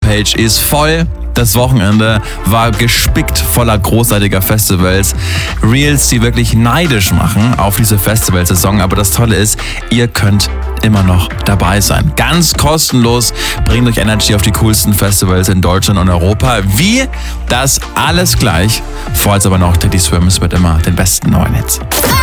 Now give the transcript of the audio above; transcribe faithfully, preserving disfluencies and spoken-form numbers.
Instagram-Page ist voll. Das Wochenende war gespickt voller großartiger Festivals. Reels, die wirklich neidisch machen auf diese Festivalsaison. Aber das Tolle ist, ihr könnt immer noch dabei sein. Ganz kostenlos bringt euch Energy auf die coolsten Festivals in Deutschland und Europa. Wie? Das alles gleich. Vorher aber noch Teddy Swims mit immer den besten neuen Hits.